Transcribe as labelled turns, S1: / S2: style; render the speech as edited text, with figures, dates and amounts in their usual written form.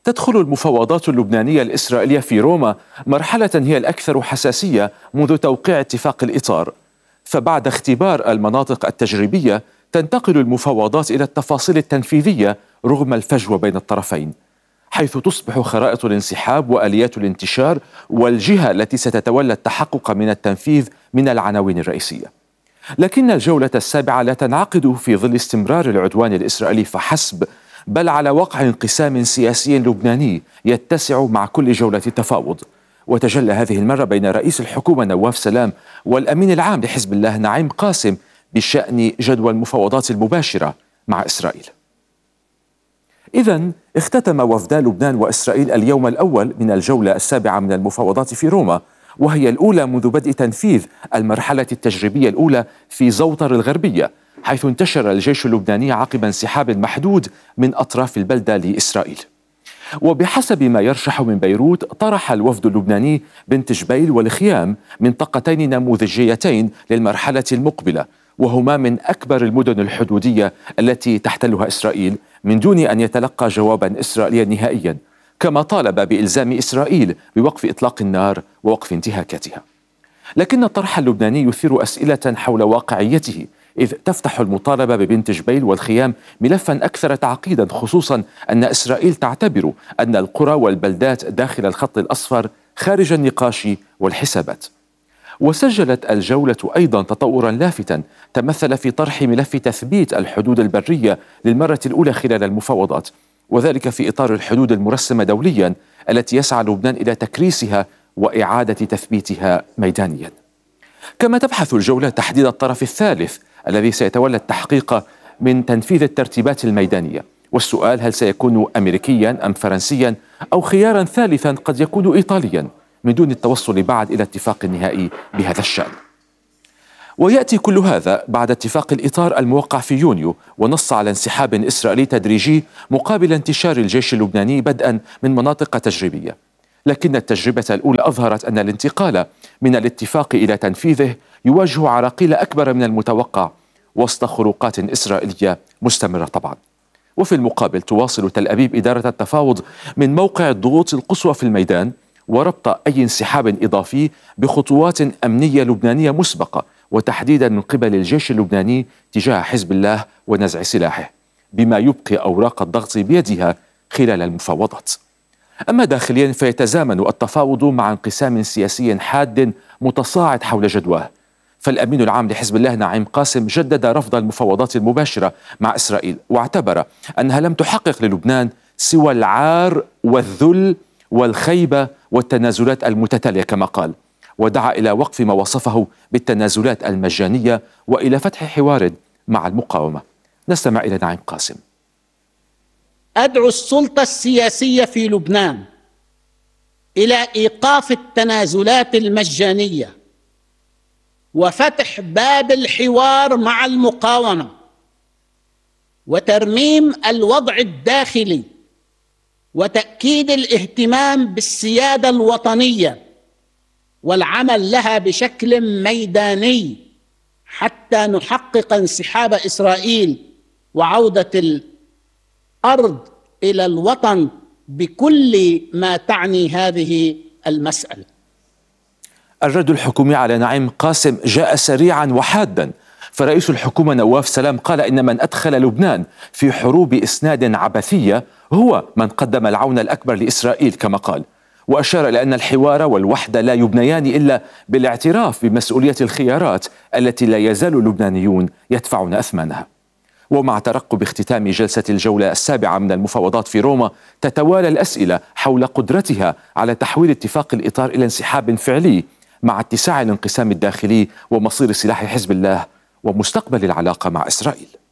S1: تدخل المفاوضات اللبنانية الإسرائيلية في روما مرحلة هي الأكثر حساسية منذ توقيع اتفاق الإطار، فبعد اختبار المناطق التجريبية تنتقل المفاوضات إلى التفاصيل التنفيذية رغم الفجوة بين الطرفين، حيث تصبح خرائط الانسحاب وآليات الانتشار والجهة التي ستتولى التحقق من التنفيذ من العناوين الرئيسية. لكن الجولة السابعة لا تنعقد في ظل استمرار العدوان الإسرائيلي فحسب، بل على وقع انقسام سياسي لبناني يتسع مع كل جولة تفاوض، وتجلى هذه المرة بين رئيس الحكومة نواف سلام والأمين العام لحزب الله نعيم قاسم بشأن جدوى المفاوضات المباشرة مع إسرائيل. إذن اختتم وفدا لبنان وإسرائيل اليوم الأول من الجولة السابعة من المفاوضات في روما، وهي الأولى منذ بدء تنفيذ المرحلة التجريبية الأولى في زوطر الغربية، حيث انتشر الجيش اللبناني عقب انسحاب محدود من أطراف البلدة لإسرائيل. وبحسب ما يرشح من بيروت، طرح الوفد اللبناني بنت جبيل والخيام منطقتين نموذجيتين للمرحلة المقبلة، وهما من أكبر المدن الحدودية التي تحتلها إسرائيل من دون أن يتلقى جوابا إسرائيليا نهائيا، كما طالب بإلزام إسرائيل بوقف إطلاق النار ووقف انتهاكاتها. لكن الطرح اللبناني يثير أسئلة حول واقعيته، إذ تفتح المطالبة ببنت جبيل والخيام ملفا أكثر تعقيدا، خصوصا أن إسرائيل تعتبر أن القرى والبلدات داخل الخط الأصفر خارج النقاش والحسابات. وسجلت الجولة أيضا تطورا لافتا تمثل في طرح ملف تثبيت الحدود البرية للمرة الأولى خلال المفاوضات، وذلك في إطار الحدود المرسمة دوليا التي يسعى لبنان إلى تكريسها وإعادة تثبيتها ميدانيا. كما تبحث الجولة تحديد الطرف الثالث الذي سيتولى التحقيق من تنفيذ الترتيبات الميدانية، والسؤال هل سيكون أمريكيا أم فرنسيا أو خيارا ثالثا قد يكون إيطاليا، من دون التوصل بعد إلى اتفاق نهائي بهذا الشأن. ويأتي كل هذا بعد اتفاق الإطار الموقع في يونيو، ونص على انسحاب إسرائيلي تدريجي مقابل انتشار الجيش اللبناني بدءا من مناطق تجريبية. لكن التجربة الأولى أظهرت أن الانتقال من الاتفاق إلى تنفيذه يواجه عراقيل أكبر من المتوقع وسط خروقات إسرائيلية مستمرة طبعا. وفي المقابل تواصل تل أبيب إدارة التفاوض من موقع الضغوط القصوى في الميدان، وربط أي انسحاب إضافي بخطوات أمنية لبنانية مسبقة، وتحديدا من قبل الجيش اللبناني تجاه حزب الله ونزع سلاحه، بما يبقي أوراق الضغط بيدها خلال المفاوضات. أما داخليا فيتزامن التفاوض مع انقسام سياسي حاد متصاعد حول جدواه، فالأمين العام لحزب الله نعيم قاسم جدد رفض المفاوضات المباشرة مع إسرائيل، واعتبر أنها لم تحقق للبنان سوى العار والذل والخيبة والتنازلات المتتالية كما قال، ودعا إلى وقف ما وصفه بالتنازلات المجانية وإلى فتح حوار مع المقاومة. نستمع إلى نعيم قاسم.
S2: أدعو السلطة السياسية في لبنان إلى إيقاف التنازلات المجانية وفتح باب الحوار مع المقاومة وترميم الوضع الداخلي وتأكيد الاهتمام بالسيادة الوطنية والعمل لها بشكل ميداني حتى نحقق انسحاب إسرائيل وعودة الأرض إلى الوطن بكل ما تعني هذه المسألة.
S1: الرد الحكومي على نعيم قاسم جاء سريعا وحادا، فرئيس الحكومة نواف سلام قال إن من أدخل لبنان في حروب إسناد عبثية هو من قدم العون الأكبر لإسرائيل كما قال، وأشار إلى أن الحوار والوحدة لا يبنيان إلا بالاعتراف بمسؤولية الخيارات التي لا يزال اللبنانيون يدفعون أثمانها. ومع ترقب اختتام جلسة الجولة السابعة من المفاوضات في روما، تتوالى الأسئلة حول قدرتها على تحويل اتفاق الإطار إلى انسحاب فعلي، مع اتساع الانقسام الداخلي ومصير سلاح حزب الله ومستقبل العلاقة مع إسرائيل.